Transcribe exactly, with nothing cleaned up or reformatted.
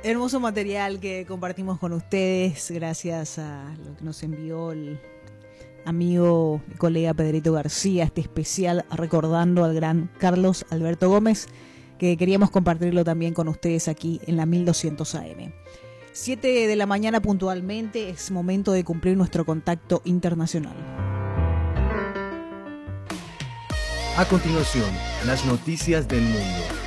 Hermoso material que compartimos con ustedes, gracias a lo que nos envió el amigo y colega Pedrito García, este especial recordando al gran Carlos Alberto Gómez, que queríamos compartirlo también con ustedes aquí en la mil doscientos A M. siete de la mañana puntualmente, es momento de cumplir nuestro contacto internacional. A continuación, las noticias del mundo.